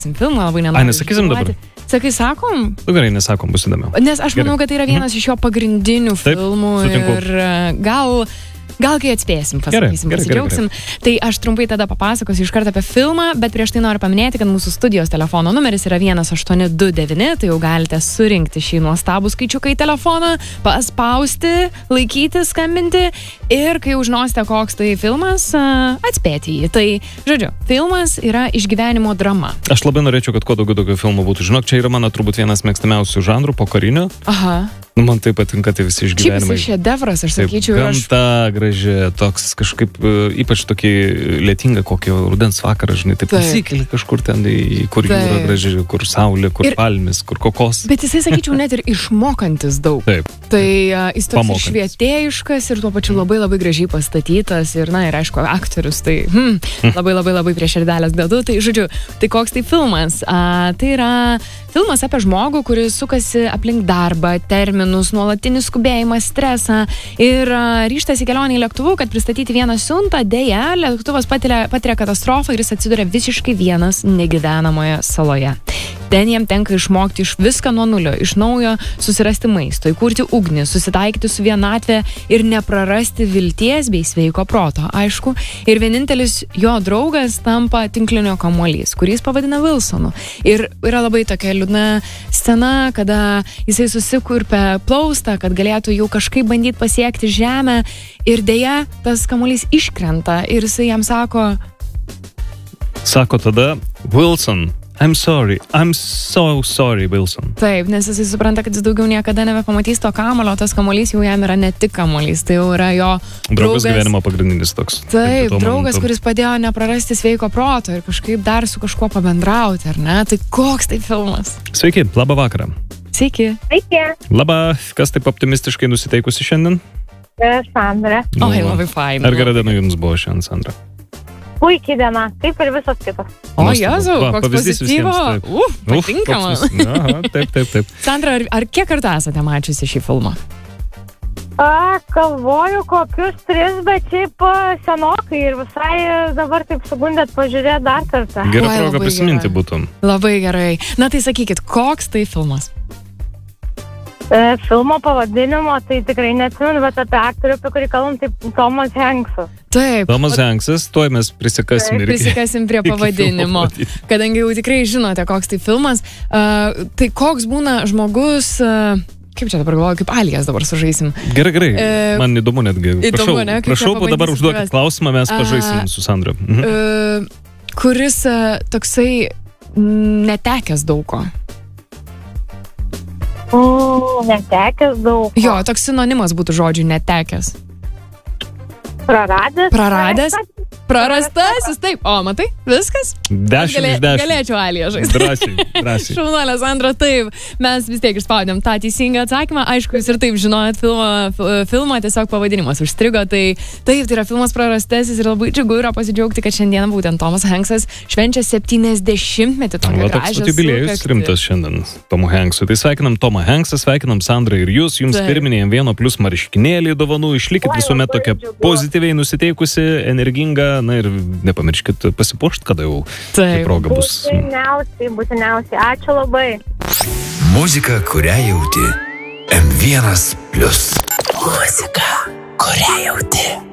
filmą, labai nenoriu. Nesakysim dabar? Sakai, sakom? Gerai, nesakom, bus įdomiau. Nes aš manau, kad tai yra vienas iš jo pagrindinių filmų. Sutinku. Ir gal kai atspėsim, pasakysim, pasidžiaugsim. Tai aš trumpai tada papasakosiu iš karto apie filmą, bet prieš tai noriu paminėti, kad mūsų studijos telefono numeris yra 1829, tai jau galite surinkti šį nuostabų skaičiuką į telefoną, paspausti, laikyti, skambinti ir kai užnosite, koks tai filmas, atspėti jį. Tai, žodžiu, filmas yra išgyvenimo drama. Aš labai norėčiau, kad kuo daugiau filmų būtų. Žinok, čia yra mano turbūt vienas mėgstamiausių žanrų po karinio. Aha. Man tai patinka, tai visi išgyvenimai. Šiaip jis šedevras, aš sakyčiau. Gamta graži, toks kažkaip, ypač tokį lietingą kokį rudens vakarą, žinai, taip pasikeli kažkur ten, kur jūra graži, kur saulė, kur palmis, kur kokos. Bet jisai, sakyčiau, net ir išmokantis daug. Taip. Tai jis toks švietėjiškas ir tuo pačiu labai labai gražiai pastatytas ir, na, ir aišku, aktorius, tai labai prie širdelės dedu. Tai, žodžiu, tai koks tai filmas? Tai yra filmas apie žmogų, kuris sukasi aplink darbą, terminus, nuolatinį skubėjimą, stresą ir ryžtasi kelionį į lėktuvų, kad pristatyti vieną siuntą. Deja, lėktuvas patiria katastrofą ir jis atsiduria visiškai vienas negyvenamoje saloje. Ten jam tenka išmokti iš viską nuo nulio, iš naujo susirasti maisto, įkurti ugnį, susitaikyti su vienatvė ir neprarasti vilties bei sveiko proto, aišku. Ir vienintelis jo draugas tampa tinklinio kamuolys, kurį jis pavadina Wilsonu. Ir yra labai tokia liūdna scena, kada jisai susikurpia plaustą, kad galėtų jau kažkaip bandyti pasiekti žemę ir deja, tas kamuolys iškrenta ir jisai jam sako... Sako tada, Wilson, I'm so sorry, Wilson. Taip, nes jisai supranta, kad jis daugiau niekada nebepamatys to kamuolio, tas kamuolys jau jam yra ne tik kamuolys, tai jau yra jo draugas gyvenimo pagrindinis toks. Taip, draugas, kuris padėjo neprarasti sveiko proto ir kažkaip dar su kažkuo pabendrauti, ar ne? Tai koks tai filmas? Sveiki, labą vakarą. Sveiki. Sveiki. Labą, kas taip optimistiškai nusiteikusi šiandien? Sandra. Oi, labai faina. Ar gera diena jums buvo šiandien, Sandra? Puikiai diena, kaip ir visos kitos. O, Jėzau, koks pozityvo. Patinka man. Taip. Sandra, ar kiek kartų esate mačiusi šį filmą? Galvoju, kokius 3, bet šiaip senokai ir visai dabar taip sugundėt pažiūrėti dar kartą. Gera proga prisiminti būtum. Labai gerai. Na tai sakykit, koks tai filmas? Filmo pavadinimo tai tikrai neatsimenu, bet apie aktorių, apie kurį kalbam, tai Tomas Hanksas. Taip. Tomas Hanksas, tuoj mes prisikasim prie pavadinimo. Kadangi jau tikrai žinote, koks tai filmas, tai koks būna žmogus... Kaip čia dabar galvoju, kaip Alijas dabar sužaisim? Gerai, man įdomu netgi. Prašau, dabar užduokit klausimą, mes pažaisim su Sandra. Kuris toksai netekęs daug ko. Netekęs daug. Jo, toks sinonimas būtų žodžiui netekęs. Praradęs. Prarastasis, taip. O, matai, viskas? 10 iš 10. Galėčiau Aliją žaisti. Drąsiai. Šaunuolė, Sandra, taip. Mes vis tiek išspaudėm tą teisingą atsakymą. Aišku, jūs ir taip žinojat filmą, tiesiog pavadinimas užstrigo. Tai taip, tai yra filmas Prarastasis ir labai džiugu yra pasidžiaugti, kad šiandien būtent Tomas Hanksas švenčia 70-metį tokią gražią sukaktį. Jubiliejus rimtas šiandien Tomu Hanksui. Tai sveikinam Tomą Hanksą, sveikinam Sandrą ir jūs. Jums pirminėjom 1+ marškinėlį dovanų. Išlikit visuomet tokia pozityviai nusiteikusi, energinga. Na ir nepamirškit pasipuošti, kada jau tai proga bus. Būtiniausiai. Ačiū labai. Muzika, kurią jauti. M1+. Muzika, kurią jauti.